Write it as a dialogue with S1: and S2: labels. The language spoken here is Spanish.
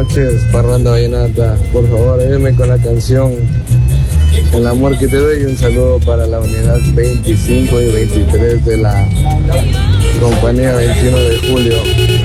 S1: noches, Parranda Vallenata. Por favor, ayúdame con la canción El amor que te doy, y un saludo para la unidad 25 y 23 de la compañía 21 de julio.